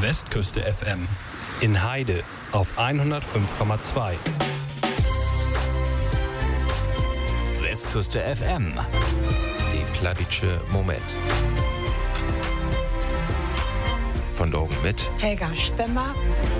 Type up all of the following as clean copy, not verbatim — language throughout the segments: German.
Westküste FM in Heide auf 105,2. Westküste FM, die Plattitsche Moment. Von Dogen mit Helga Spemmer.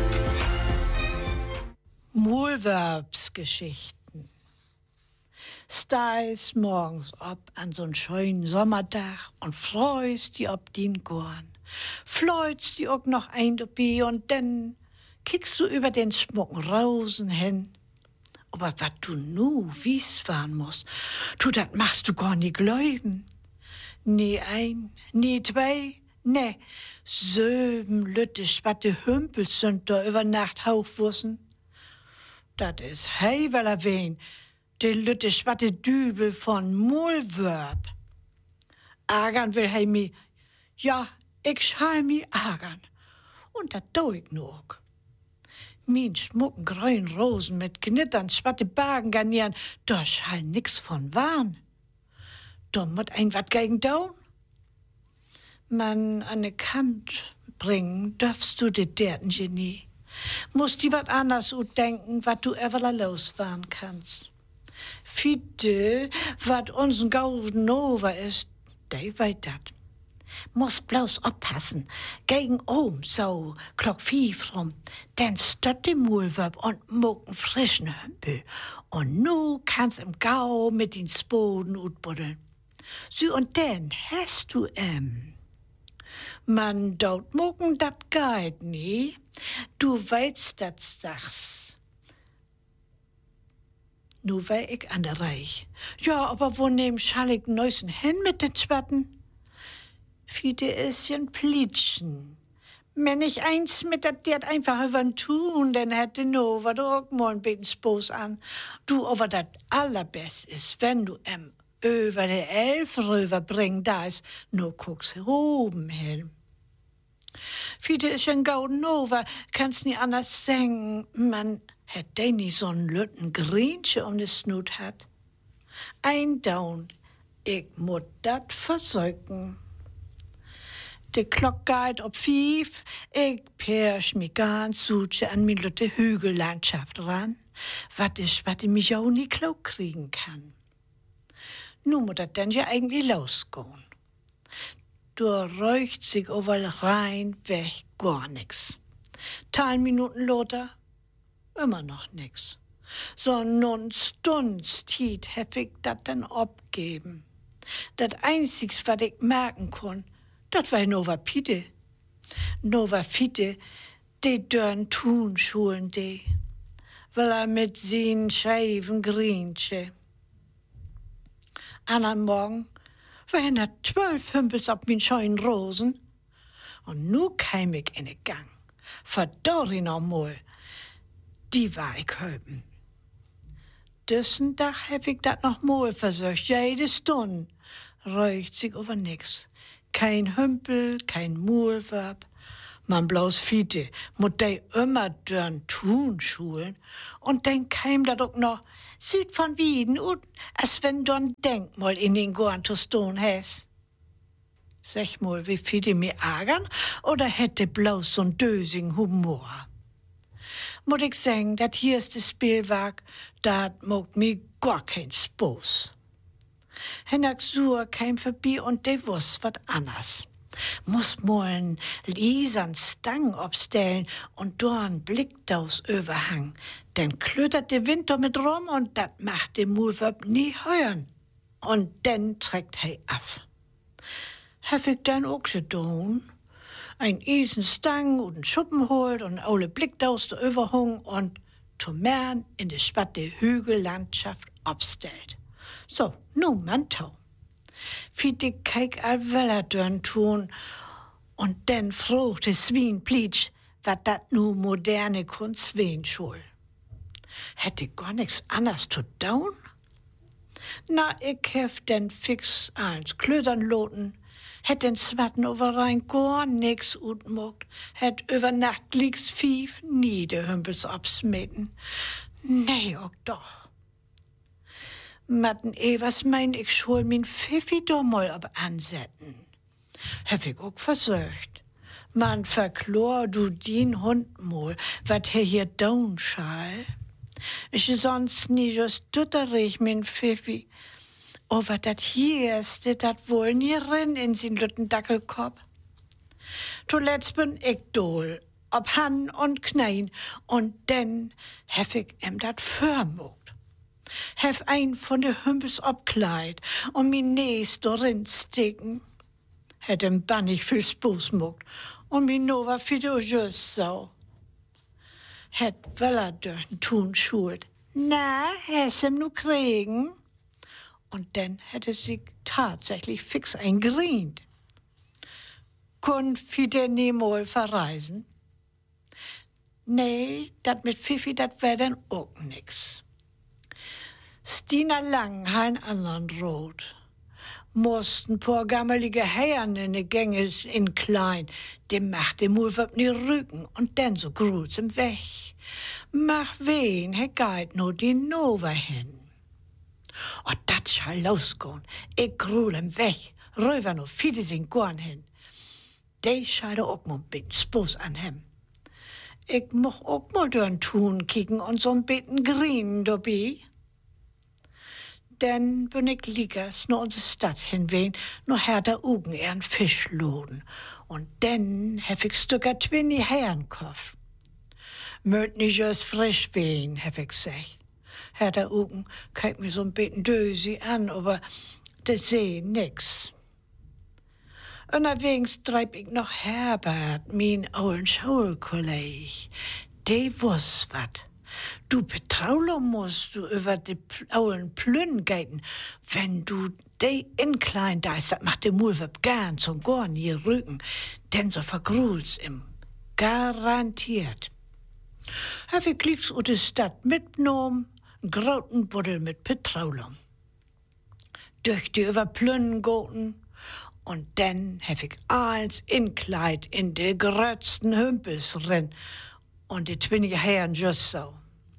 Muhlverbsgeschichten. Steigst morgens ab an so'n schönen Sommertag und freust die ob din Gorn. Fleutst die auch noch ein dabei und dann kickst du über den schmucken Rosen hin. Aber wat du nu wies fahren musst, dat machst du gar nie glauben. Nie ein, nie zwei, ne, 7 lütte spatte Hümpels sind da über Nacht hochwussen. Dat is hei wel erwähn, de lütte spatte Dübel von Muhlverb. Ärgern will hei mi, ja, ich schall mi ärgern. Und dat do ich noch. Min schmucken grünen Rosen mit Knittern, spatte Bergen garnieren, da schall nix von Wahn. Da mut ein wat gegen daun. Man an ne Kant bringen, darfst du de derten Genie. Musst die wat anders denken, wat du ever losfahren kannst. Fiete, wat unsen Gauden over ist, de weit dat. Muss bloß oppassen, gegen so Klock 5 rum, denn stott die Muhlverb und mucken frischen Hümpel. Und nu kannst im Gau mit den Spoden utbuddeln. So und denn hast du Man dort mucken dat geht nie, du weißt dat sag's. Nu wei ich an der Reich. Ja, aber wo nehm schall ich neusen hin mit den Spatten? Fiete isschen plitschen. Wenn ich eins mit dat einfach übern tun, dann hätte no, wat auch mal ein bisschen Spoß an. Du, aber dat allerbest ist, wenn du über de 11 rüberbringen, da ist, nur guckst oben hin. Fiete ist ein gauden over, kannst nie anders sagen, man hätt de nie so'n lütten Griensche um de Snut hat. Ein Down, ich mut dat versäugen. De Glock geht ob 5, ich persch mi ganz suche an mi lütte Hügellandschaft ran, wat ich mich auch nie klau kriegen kann. Nu muss dat denn ja eigentlich losgehen. Du räucht sich overall rein weg gar nix. 10 Minuten loter, immer noch nix. So nun Stundstiet hef ich dat dann abgeben. Dat einzigs, wat ich merken kon, dat war Nova Pite. Nova Fite, de dörn Tunschulen de, weil mit sin scheiven Griensche. An Morgen waren da 12 Hümpels auf min scheuen Rosen. Und nu käm ich in den Gang. Verdorri noch mal, die war ich höben. Düssen Tag hab ich dat noch mal versucht, jede Stunde. Räucht sich over nix. Kein Hümpel, kein Muhlverb. Man bloß Fiete, mut de immer dörn Tunschulen. Und dann käm dat auch noch Süd von Wieden und als wenn du ein Denkmal in den Gorn zu stehen hast. Sag mal, wie Fiete mir ärgern oder hätte bloß so'n dösigen Humor? Mut ich sagen, dat hier ist das Spielwerk, dat mogt mir gar kein Spoß. Hennak Sur käm vorbei und de wuss wat anders. Muss mol'n Lisern Stang obstellen und dorn Blickdaus überhang. Denn klötert de Wind do mit rum und dat macht de Muhlverb nie hören. Und denn trägt hei af. Hef ich dann auch gedun? Ein Isenstang und ein Schuppen holt und alle Blickdaus do überhung und zum Mern in de spatte Hügellandschaft obstellt. So, nu man tau. Fiete keik al Weller dörn tun und denn frucht de Swien plitsch, wat dat nu moderne Kunst wen schul. Hätte gar nix anders zu tun? Na, ich hef denn fix eins Klödern loten, hätt den Zwatten over rein gar nix utmogt, hätt über Nacht lieg's 5 nie de Hümpels absmeten. Nee, auch doch. Matten was mein ich schul min Pfiffi do mal ob ansetten. Hef ich auch versucht. Man verklor du den Hund mal, wat hier tun schall. Ich sonst nie just dutterig, min Pfiffi. Oh, wat dat hier ist, dat wohl nie rin in sin lütten Dackelkopf. Zuletzt bin ich dohl, ob Han und Knein, und denn hef ich dat förmogt. Hef ein von de Hümpels obkleid und min Näs dorin sticken. Hätt em bannig viel Spaß mogt und min Nova fido just so. Hätt Weller dörten tun schuld. Na, hessem nu kriegen? Und dann hätte sie tatsächlich fix eingerient. Kun Fide niemol verreisen? Nee, dat mit Pfiffi, dat wär dann auch nix. Stina Lang ha anderen Rot. Mussten paar gammelige Herren in de Gänge in klein, dem macht dem Mulwab nie Rücken und dann so grut's im Weg. Mach wen, he geit no die Nova hin. Oh, dat schall losgehen. Ich grul im Weg, rüber no Fide sin Gorn hin. De schall auch mal ein bisschen Spaß an hem. Ich moch auch mal dörn tun kicken und so ein bisschen grien dabei. Dann bin ich liegers nur unsere Stadt hinwehen, nur härter Ugen ehren Fisch loden. Und dann hef ich Stücker Twinny Herrenkopf. Möt nicht just frisch wehen, hef ich gesagt. Härter Ugen kijkt mir so ein bisschen dösi an, aber das seh nix. Unterwegs treib ich noch Herbert, min ollen Schulkolleg. De wuss wat. Du betraulen musst du über die ollen Plünn geiten. Wenn du de inklein deist, dat macht de Mulweb gern zum Gorn hier Rücken, denn so vergrul's im. Garantiert. Hab ich klicks ut de Stadt mitgenommen, n grauten Buddel mit Petroleum. Durch die über Plünn goten, und dann hab ich eins inkleid in de grötzten Hümpels rin, und die twinige Herren just so.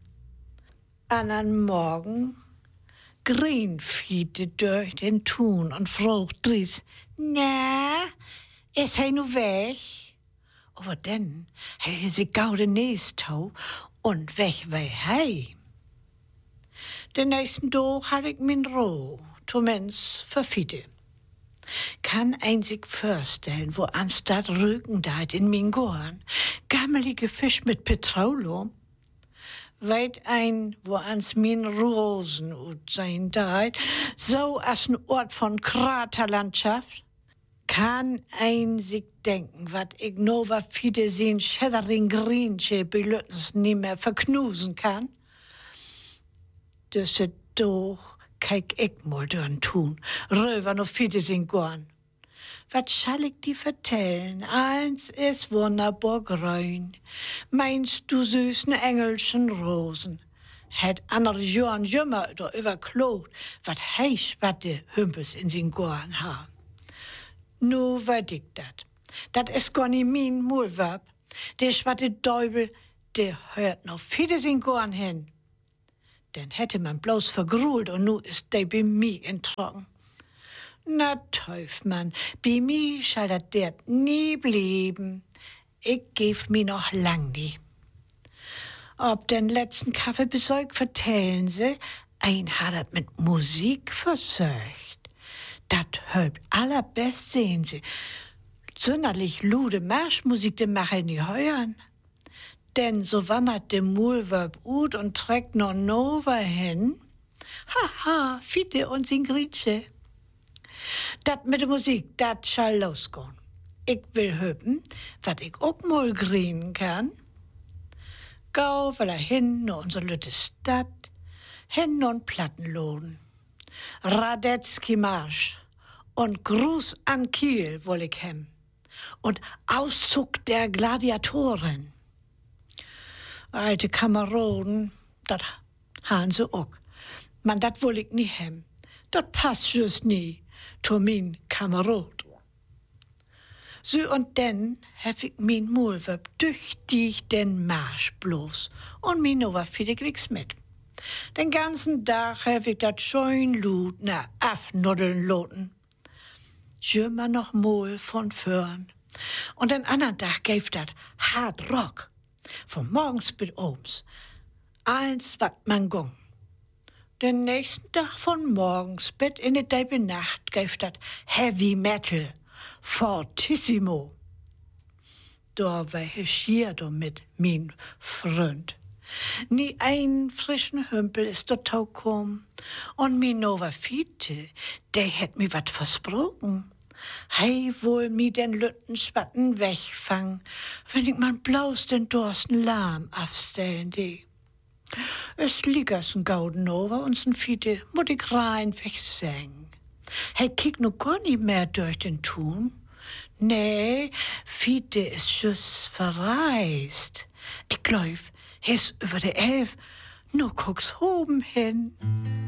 An Morgen grinfiete durch den Thun und fragt Dries, na, ist er nu weg? Aber dann hätte sie gaude Nästau und weg wei hei. Den nächsten Tag hatte ich min Roh, zumindest verfiete. Kann ein sich vorstellen, wo anstatt Rücken deit in min Gorn, gammelige Fisch mit Petroleum, weit ein, wo ans min Rosen ut sein deit, so as n Ort von Kraterlandschaft, kann ein sich denken, wat ich nova fide sin Schädering Griensche belüttens nie mehr verknusen kann. Das ist doch kijk ich mal dörn tun, röver no fide sin Gorn. Was schall ich die vertellen? Eins ist wunderbar grün. Meinst du süßen engelschen Rosen? Hätt andere Johann jümmer da überklogt, wat heisch wat de Hümpels in sin Gorn ha. Nu wat ich dat. Dat is gar nie min Mulwab. De schwatte Däubel, de hört noch fide sin Gorn hin. Denn hätte man bloß vergrult und nu ist de bei mi in Trocken. Na teuf, Mann, bei mi schall dat dert nie blieben. Ich geb mi noch lang nie. Ob den letzten Kaffeebesäug vertellen sie, ein hat dat mit Musik versöcht. Dat hört allerbest, sehen sie. Sonderlich lude Marschmusik, de mach ich nie heuern. Denn so wandert de Mulwab ut und trägt noch Nova hin. Haha, Fiete und sin Grietsche. Dat mit der Musik, dat schall losgehen. Ich will höpen, wat ich auch mal grien kann. Gau will hin no unsere lütte Stadt, hin no Plattenlohn. Radetzky Marsch und Gruß an Kiel woll ich hem. Und Auszug der Gladiatoren. Alte Kameraden, dat han sie auch. Man, dat woll ich nie hem. Dat passt just nie. To min Kamerad. So und denn hef ich min Mulwab durch dich den Marsch bloß und min Nova fiede nix mit. Den ganzen Tag hef ich dat schön Lut na afnuddeln loten. Schimmer noch mal von vorn. Und den anderen Tag gäf dat hard rock. Von morgens bis abends. Eins, wat man gong. Den nächsten Tag von morgens bis in die derbe Nacht gäf dat heavy metal. Fortissimo. Da war ich schier mit mein Freund. Nie ein frischen Hümpel ist dort gekommen. Und mein Nova Fiete, der hätt mir wat versprochen. Hei wohl mi den lütten Spatten wegfangen, wenn ich man bloß den Dorsten lahm aufstellen die. Es liegt als ein Gauden over uns ein Fiete, muss ich rein wegsängen. Hei kick nu gar nicht mehr durch den Tun. Nee, Fiete ist just verreist. Ich glaub, er ist über der Elf, nur guck's oben hin.